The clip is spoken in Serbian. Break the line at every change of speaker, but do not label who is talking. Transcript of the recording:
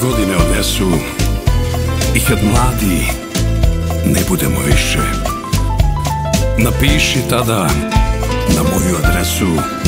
godine odnesu i kad mladi ne budemo više, napiši tada na moju adresu